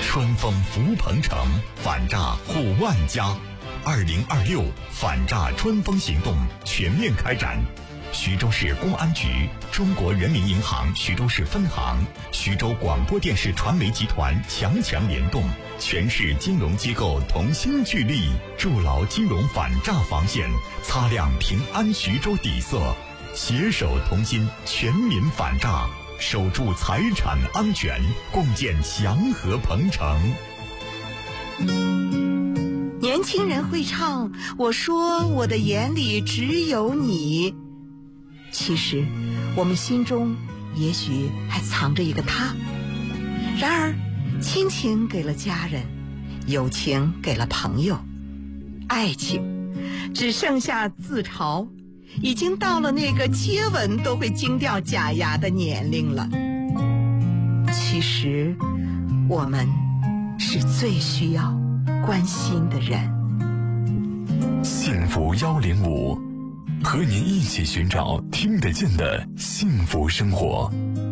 春风福鹏城，反诈护万家。2026反诈春风行动全面开展。徐州市公安局、中国人民银行徐州市分行、徐州广播电视传媒集团强联动，全市金融机构同心聚力，筑牢金融反诈防线，擦亮平安徐州底色，携手同心，全民反诈，守住财产安全，共建祥和鹏城。 年轻人会唱，我说我的眼里只有你。其实我们心中也许还藏着一个他。然而亲情给了家人，友情给了朋友，爱情只剩下自嘲，已经到了那个接吻都会惊掉假牙的年龄了。其实我们是最需要关心的人。 幸福105，和您一起寻找听得见的幸福生活。